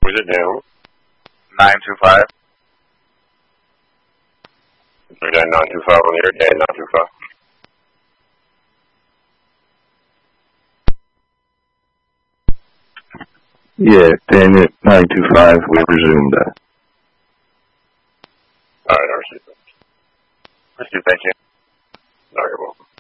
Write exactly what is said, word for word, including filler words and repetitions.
Was it new? nine two five. Dan nine two five on the air. Dan nine two five. Yeah, Dan nine two five. We resumed that. All right, I received it. Thank you. No, you're welcome.